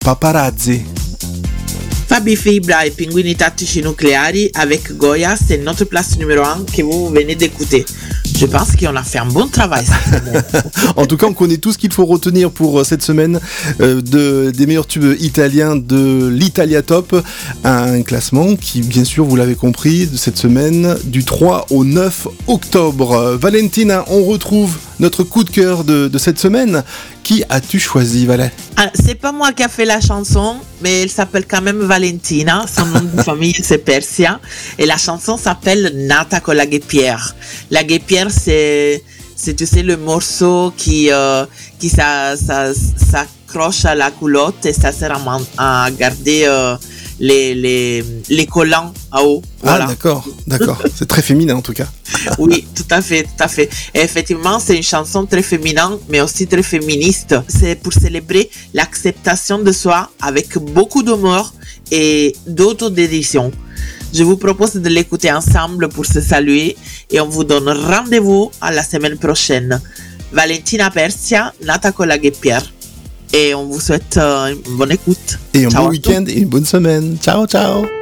Paparazzi. Fabi Fibra et Pinguini Tattici Nucléari avec Goya, c'est notre place numéro 1 que vous venez d'écouter. Je pense qu'on a fait un bon travail cette semaine. En tout cas, on connaît tout ce qu'il faut retenir pour cette semaine des meilleurs tubes italiens de l'Italia Top. Un classement qui, bien sûr, vous l'avez compris, de cette semaine, du 3 au 9 octobre. Valentina, on retrouve notre coup de cœur de cette semaine. Qui as-tu choisi, Valè? C'est pas moi qui a fait la chanson, mais elle s'appelle quand même Valentina. Son nom de famille, c'est Persia. Et la chanson s'appelle Nata con la guêpière. La guêpière, c'est tu sais, le morceau qui s'accroche à la culotte et ça sert à garder les collants à eau. Voilà. Ah, d'accord. C'est très féminin, en tout cas. Oui, tout à fait. Et effectivement, c'est une chanson très féminine, mais aussi très féministe. C'est pour célébrer l'acceptation de soi avec beaucoup d'humour et d'autodérision. Je vous propose de l'écouter ensemble pour se saluer et on vous donne rendez-vous à la semaine prochaine. Valentina Persia, Nata con la guêpière. Et on vous souhaite une bonne écoute. Et un bon week-end et une bonne semaine. Ciao, ciao.